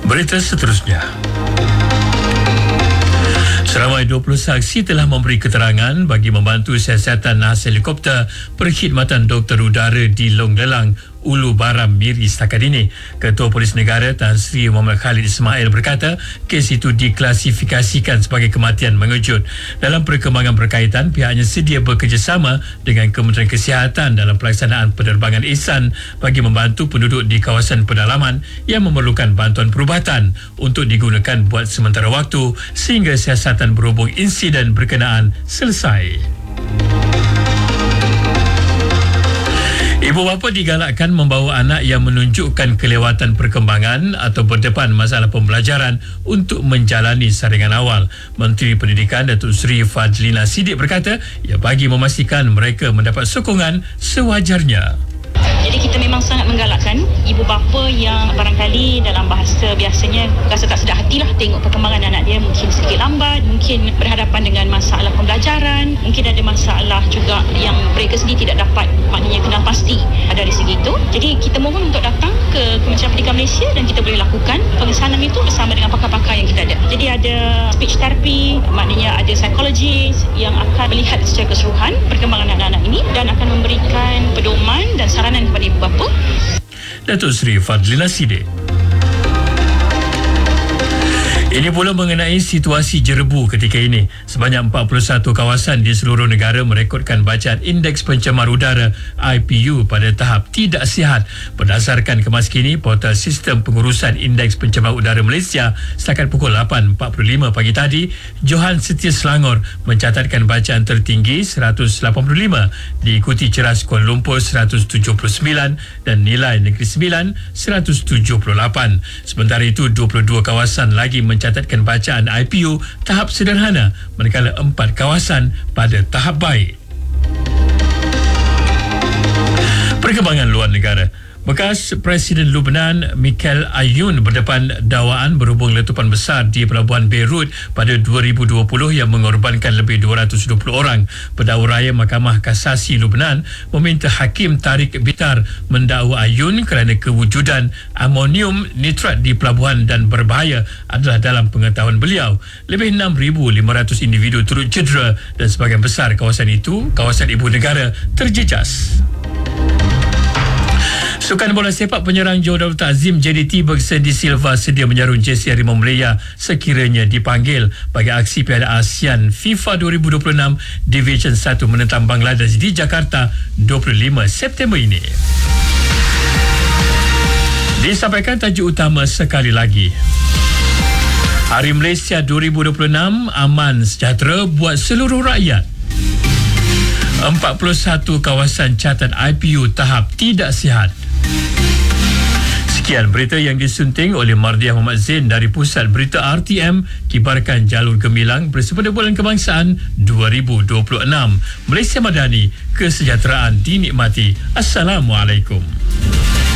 Berita seterusnya. Seramai 20 saksi telah memberi keterangan bagi membantu siasatan nahas helikopter Perkhidmatan Doktor Udara di Long Lelang, Ulu Baram, Miri setakat ini. Ketua Polis Negara Tan Sri Muhammad Khalid Ismail berkata kes itu diklasifikasikan sebagai kematian mengejut. Dalam perkembangan berkaitan, pihaknya sedia bekerjasama dengan Kementerian Kesihatan dalam pelaksanaan penerbangan ihsan bagi membantu penduduk di kawasan pedalaman yang memerlukan bantuan perubatan untuk digunakan buat sementara waktu sehingga siasatan berhubung insiden berkenaan selesai. Ibu bapa digalakkan membawa anak yang menunjukkan kelewatan perkembangan atau berdepan masalah pembelajaran untuk menjalani saringan awal. Menteri Pendidikan Datuk Seri Fadlina Siddiq berkata ia bagi memastikan mereka mendapat sokongan sewajarnya. Jadi kita memang sangat menggalakkan ibu bapa yang barangkali dalam bahasa biasanya rasa tak sedar hatilah tengok perkembangan anak dia mungkin sedikit lambat, mungkin berhadapan dengan masalah pembelajaran, mungkin ada masalah juga yang mereka sendiri tidak dapat maknanya kenal pasti dari segi itu. Jadi kita mohon untuk datang ke Kementerian Pendidikan Malaysia dan kita boleh lakukan pengesanan itu bersama dengan pakar-pakar yang kita ada. Jadi ada speech therapy, maknanya ada psychologist yang akan melihat secara keseluruhan perkembangan anak-anak ini dan akan memberikan pedoman dan saranan kepada ibu bapa. Datuk Seri Fadlina Siddiq. Ini pula mengenai situasi jerebu ketika ini. Sebanyak 41 kawasan di seluruh negara merekodkan bacaan Indeks Pencemar Udara IPU pada tahap tidak sihat. Berdasarkan kemas kini, portal Sistem Pengurusan Indeks Pencemar Udara Malaysia setakat pukul 8.45 pagi tadi, Johan Setia Selangor mencatatkan bacaan tertinggi 185, diikuti Ceras Kuala Lumpur 179 dan Nilai Negeri Sembilan 178. Sementara itu, 22 kawasan lagi mencatatkan bacaan IPU tahap sederhana, manakala 4 kawasan pada tahap baik. Perkembangan luar negara. Bekas Presiden Lubnan Michael Ayoun berdepan dakwaan berhubung letupan besar di Pelabuhan Beirut pada 2020 yang mengorbankan lebih 220 orang. Pendakwa raya Mahkamah Kasasi Lubnan meminta Hakim Tariq Bitar mendakwa Ayoun kerana kewujudan amonium nitrat di pelabuhan dan berbahaya adalah dalam pengetahuan beliau. Lebih 6,500 individu turut cedera dan sebahagian besar kawasan itu, kawasan ibu negara, terjejas. Sukan bola sepak penyerang Joe Darul Takzim JDT Bergson Di Silva sedia menyarung jersey Harimau Malaya sekiranya dipanggil bagi aksi Piala ASEAN FIFA 2026 Division 1 menentang Bangladesh di Jakarta 25 September ini. Disampaikan tajuk utama sekali lagi. Hari Malaysia 2026 aman sejahtera buat seluruh rakyat. 41 kawasan catat IPU tahap tidak sihat. Sekian berita yang disunting oleh Mardiah Muhammad Zain dari Pusat Berita RTM, kibarkan jalur gemilang bersepeda bulan kebangsaan 2026. Malaysia Madani, kesejahteraan dinikmati. Assalamualaikum.